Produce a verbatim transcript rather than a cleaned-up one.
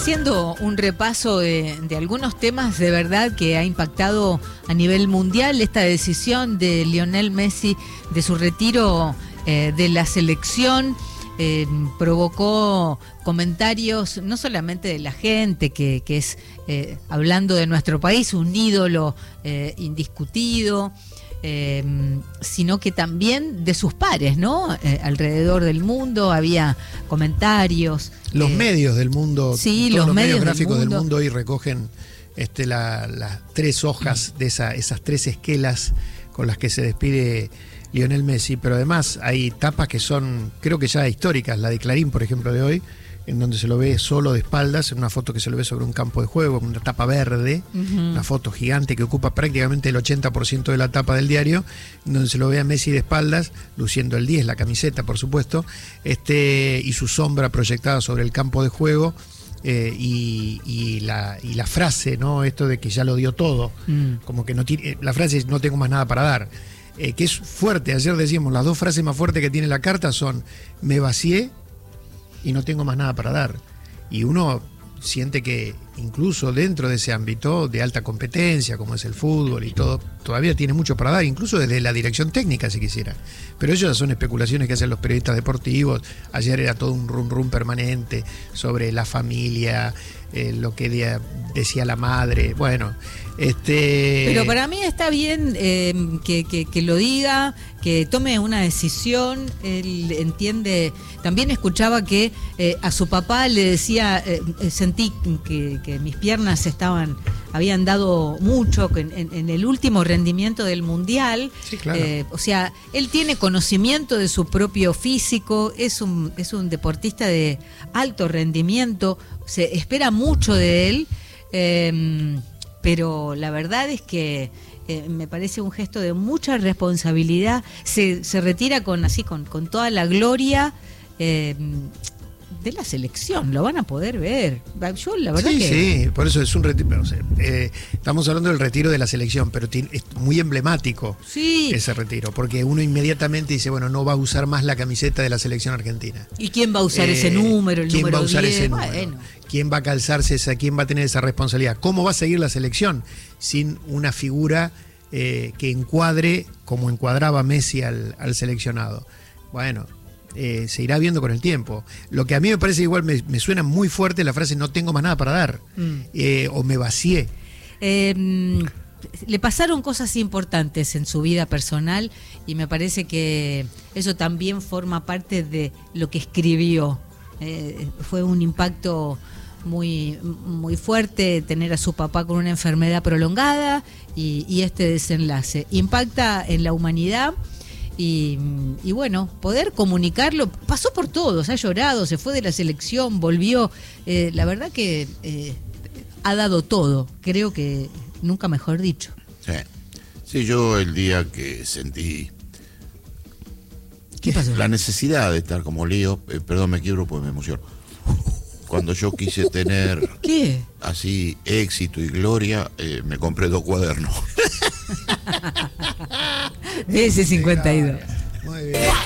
haciendo un repaso de, de algunos temas de verdad que ha impactado a nivel mundial esta decisión de Lionel Messi de su retiro eh, de la selección. Eh, provocó comentarios no solamente de la gente que, que es, eh, hablando de nuestro país, un ídolo eh, indiscutido, eh, sino que también de sus pares, ¿no? Eh, alrededor del mundo había comentarios. Los eh, medios del mundo, sí, todos los, los medios, medios gráficos del del mundo, mundo hoy recogen este, la, las tres hojas de esa, esas tres esquelas con las que se despide Lionel Messi, pero además hay tapas que son, creo que ya históricas, la de Clarín, por ejemplo, de hoy, en donde se lo ve solo de espaldas, en una foto que se lo ve sobre un campo de juego, una tapa verde, uh-huh. Una foto gigante que ocupa prácticamente el ochenta por ciento de la tapa del diario, en donde se lo ve a Messi de espaldas, luciendo el diez, la camiseta, por supuesto, este, y su sombra proyectada sobre el campo de juego. Eh, y, y, la, y la frase, ¿no? Esto de que ya lo dio todo, mm. como que no tiene, la frase es no tengo más nada para dar, eh, que es fuerte. Ayer decíamos, las dos frases más fuertes que tiene la carta son me vacié y no tengo más nada para dar. Y uno siente que incluso dentro de ese ámbito de alta competencia, como es el fútbol y todo, todavía tiene mucho para dar, incluso desde la dirección técnica, si quisiera. Pero ellos son especulaciones que hacen los periodistas deportivos. Ayer era todo un rum rum permanente sobre la familia, eh, lo que de, decía la madre. Bueno, este... Pero para mí está bien eh, que, que, que lo diga, que tome una decisión. Él entiende. También escuchaba que eh, a su papá le decía, eh, sentí que, que mis piernas estaban, habían dado mucho en, en, en el último rendimiento del mundial. Sí, claro. Eh, o sea, él tiene conocimiento de su propio físico, es un, es un deportista de alto rendimiento, se espera mucho de él, eh, pero la verdad es que eh, me parece un gesto de mucha responsabilidad. Se, se retira con así con, con toda la gloria eh, de la selección, lo van a poder ver. Yo la verdad sí, que... Sí, por eso es un retiro. O sea, eh, estamos hablando del retiro de la selección, pero tiene, es muy emblemático sí. ese retiro, porque uno inmediatamente dice, bueno, no va a usar más la camiseta de la selección argentina. ¿Y quién va a usar eh, ese número, el ¿quién número va a usar diez? ese número? Bueno. ¿Quién va a calzarse esa? ¿Quién va a tener esa responsabilidad? ¿Cómo va a seguir la selección sin una figura eh, que encuadre como encuadraba Messi al, al seleccionado? Bueno, eh, se irá viendo con el tiempo. Lo que a mí me parece igual, me, me suena muy fuerte la frase no tengo más nada para dar, mm. eh, o me vacié. Eh, le pasaron cosas importantes en su vida personal y me parece que eso también forma parte de lo que escribió. Eh, fue un impacto muy, muy fuerte tener a su papá con una enfermedad prolongada y, y este desenlace. Impacta en la humanidad y, y bueno, poder comunicarlo. Pasó por todos, ha llorado, se fue de la selección, volvió. Eh, la verdad que eh, ha dado todo, creo que nunca mejor dicho. Sí. Sí, yo el día que sentí ¿Qué pasó? La necesidad de estar como Lío, eh, perdón, me quiebro porque me emociono. Cuando yo quise tener ¿Qué? así éxito y gloria, eh, me compré dos cuadernos. Ese cincuenta y dos. Muy bien.